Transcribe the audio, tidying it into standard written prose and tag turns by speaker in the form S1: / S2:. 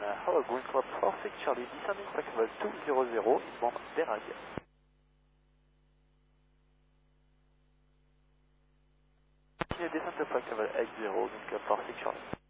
S1: Hello, Green Club 46 Charlie, descending flight level 200, inbound Derag. Continue descent to flight level 80, Green Club 46 Charlie.